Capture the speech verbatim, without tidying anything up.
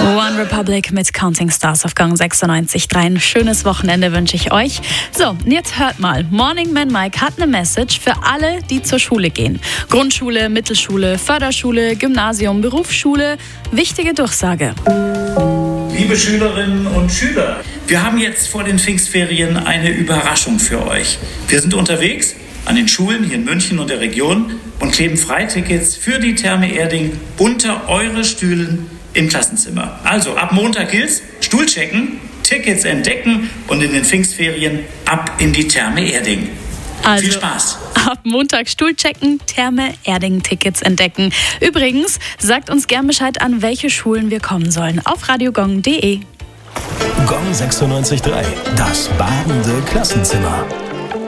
One Republic mit Counting Stars auf Gang sechsundneunzig Komma drei. Ein schönes Wochenende wünsche ich euch. So, und jetzt hört mal. Morning Man Mike hat eine Message für alle, die zur Schule gehen. Grundschule, Mittelschule, Förderschule, Gymnasium, Berufsschule. Wichtige Durchsage. Liebe Schülerinnen und Schüler, wir haben jetzt vor den Pfingstferien eine Überraschung für euch. Wir sind unterwegs an den Schulen hier in München und der Region und kleben Freitickets für die Therme Erding unter eure Stühlen im Klassenzimmer. Also ab Montag gilt's, Stuhl checken, Tickets entdecken und in den Pfingstferien ab in die Therme Erding. Also, viel Spaß! Ab Montag Stuhl checken, Therme Erding Tickets entdecken. Übrigens, sagt uns gern Bescheid, an welche Schulen wir kommen sollen. Auf radiogong punkt de. Gong sechsundneunzig Komma drei, das badende Klassenzimmer.